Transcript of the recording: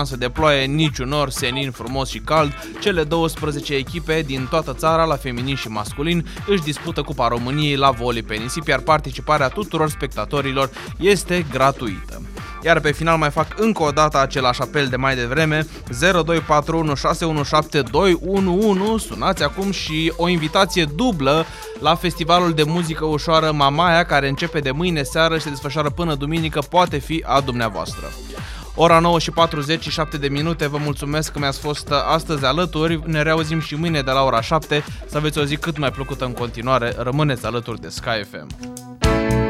de ploaie niciunor, senin frumos și cald. Cele 12 echipe din toată țara, la feminin și masculin, își dispută Cupa României la volei pe nisip, iar participarea tuturor spectatorilor este gratuită. Iar pe final mai fac încă o dată același apel de mai devreme: 0241 617 211. Sunați acum și o invitație dublă la festivalul de muzică ușoară Mamaia, care începe de mâine seară și se desfășoară până duminică, poate fi a dumneavoastră. Ora 9 și 47 de minute, vă mulțumesc că mi-ați fost astăzi alături. Ne reauzim și mâine de la ora 7. Să aveți o zi cât mai plăcută în continuare. Rămâneți alături de Sky FM.